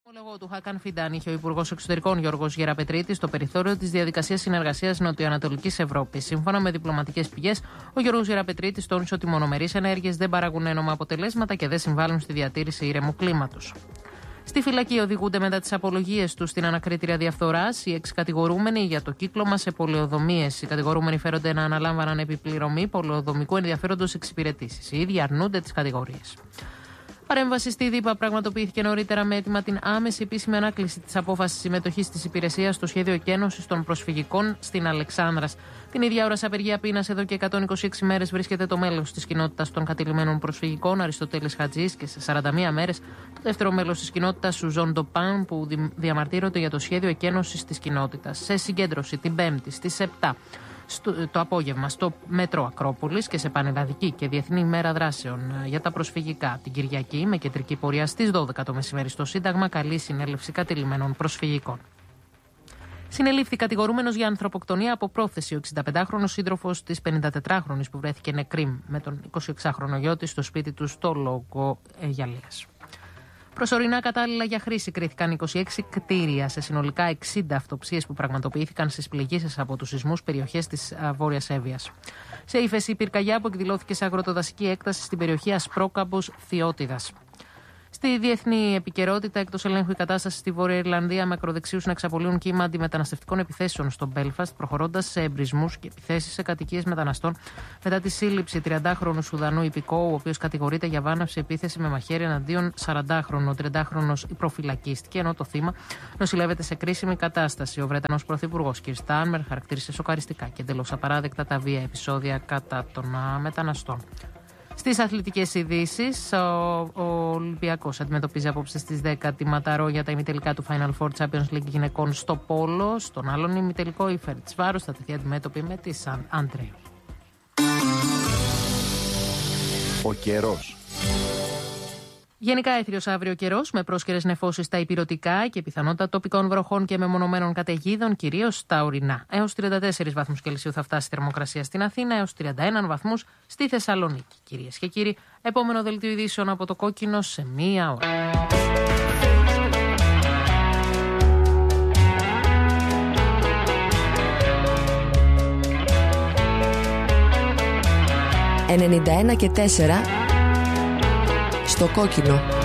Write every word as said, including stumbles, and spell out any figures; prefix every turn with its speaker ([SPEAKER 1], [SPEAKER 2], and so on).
[SPEAKER 1] Λόγω του Χάκαν Φιντάν είχε ο Υπουργός Εξωτερικών Γιώργος Γεραπετρίτης στο περιθώριο της διαδικασίας συνεργασίας Νοτιοανατολικής Ευρώπης. Σύμφωνα με διπλωματικές πηγές, ο Γιώργος Γεραπετρίτης τόνισε ότι οι μονομερείς ενέργειες δεν παράγουν ένομα αποτελέσματα και δεν συμβάλλουν στη διατήρηση ήρεμου κλίματος. Στη φυλακή οδηγούνται μετά τις απολογίες τους στην ανακρίτρια διαφθοράς οι εξ-κατηγορούμενοι για το κύκλωμα σε πολεοδομίες. Οι κατηγορούμενοι φέρονται να αναλάμβαναν επιπληρωμή πολεοδομικού ενδιαφέροντος εξυπηρετήσεις. Οι ίδιοι αρνούνται τις κατηγορίες. Παρέμβαση στη ΔΥΠΑ πραγματοποιήθηκε νωρίτερα με αίτημα την άμεση επίσημη ανάκληση της απόφασης συμμετοχής της υπηρεσίας στο σχέδιο εκένωσης των προσφυγικών στην Αλεξάνδρας. Την ίδια ώρα σε απεργία πείνας εδώ και εκατόν είκοσι έξι μέρες βρίσκεται το μέλος της κοινότητας των κατηλημμένων προσφυγικών Αριστοτέλης Χατζής και σε σαράντα μία μέρες το δεύτερο μέλος της κοινότητας Σουζόν Ντοπάν που διαμαρτύρονται για το σχέδιο εκένωσης της κοινότητας. Σε συγκέντρωση την Πέμπτη στις επτά. Στο, το απόγευμα στο Μέτρο Ακρόπολης και σε πανελλαδική και διεθνή ημέρα δράσεων για τα προσφυγικά την Κυριακή με κεντρική πορεία στις δώδεκα το μεσημέρι στο Σύνταγμα καλή συνέλευση κατηλημμένων προσφυγικών. Συνελήφθη κατηγορούμενος για ανθρωποκτονία από πρόθεση ο εξηνταπεντάχρονος σύντροφος της πενηντατετράχρονης που βρέθηκε νεκρή με τον εικοσιεξάχρονο γιο της στο σπίτι του στο Λόγο Αιγιαλίας. Προσωρινά κατάλληλα για χρήση κρίθηκαν είκοσι έξι κτίρια σε συνολικά εξήντα αυτοψίες που πραγματοποιήθηκαν στις πληγήσεις από τους σεισμούς περιοχές της Βόρειας Εύβοιας. Σε ύφεση η πυρκαγιά που εκδηλώθηκε σε αγροτοδασική έκταση στην περιοχή Ασπρόκαμπος Θειότιδας. Στη διεθνή επικαιρότητα, εκτός ελέγχου η κατάσταση στη Βόρεια Ιρλανδία με ακροδεξιούς να εξαπολύουν κύμα αντιμεταναστευτικών επιθέσεων στο Μπέλφαστ, προχωρώντας σε εμπρισμούς και επιθέσεις σε κατοικίες μεταναστών μετά τη σύλληψη τριαντάχρονου Σουδανού υπηκόου, ο οποίος κατηγορείται για βάναυση επίθεση με μαχαίρι εναντίον σαραντάχρονου. Ο τριαντάχρονος προφυλακίστηκε, ενώ το θύμα νοσηλεύεται σε κρίσιμη κατάσταση. Ο Βρετανός Πρωθυπουργός Κιρ Στάρμερ χαρακτήρισε σοκαριστικά και εντελώς απαράδεκτα τα βία επεισόδια κατά των μεταναστών. Στις αθλητικές ειδήσεις, ο, ο Ολυμπιακός αντιμετωπίζει απόψε στις δέκα τη Ματαρό για τα ημιτελικά του Final Four Champions League γυναικών στο Πόλο. Στον άλλον ημιτελικό η Φερεντσβάρος θα τεθεί αντιμέτωπη με τη Σαν Αντρέου.
[SPEAKER 2] Ο καιρός.
[SPEAKER 1] Γενικά έθριος αύριο καιρός με πρόσκαιρες νεφώσεις στα ηπειρωτικά και πιθανότητα τοπικών βροχών και μεμονωμένων καταιγίδων, κυρίως στα ορεινά. Έως τριάντα τέσσερις βαθμούς Κελσίου θα φτάσει η θερμοκρασία στην Αθήνα, έως τριάντα ένα βαθμούς στη Θεσσαλονίκη. Κυρίες και κύριοι, επόμενο δελτίο ειδήσεων από το Κόκκινο σε μία ώρα.
[SPEAKER 3] ενενήντα ένα και τέσσερα στο Κόκκινο.